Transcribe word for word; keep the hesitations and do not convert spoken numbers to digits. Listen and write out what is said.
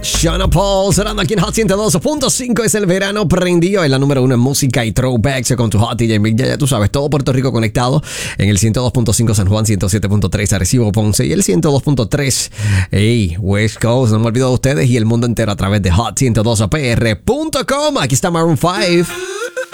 Sean Paul sonando aquí en Hot ciento dos punto cinco. Es el verano prendido en la número uno en música y throwbacks con tu Hot D J Mick. Ya, ya tú sabes, todo Puerto Rico conectado en el ciento dos punto cinco San Juan, ciento siete punto tres Arecibo Ponce y el ciento dos punto tres hey, West Coast. No me olvido de ustedes y el mundo entero a través de hot ciento dos P R punto com. Aquí está Maroon cinco.